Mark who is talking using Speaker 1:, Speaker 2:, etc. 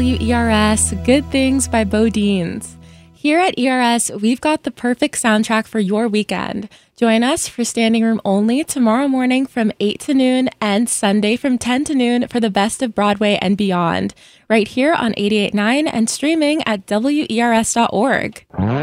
Speaker 1: WERS, Good Things by Bo Deans. Here at ERS, we've got the perfect soundtrack for your weekend. Join us for standing room only tomorrow morning from 8 to noon and Sunday from 10 to noon for the best of Broadway and beyond, right here on 88.9 and streaming at WERS.org.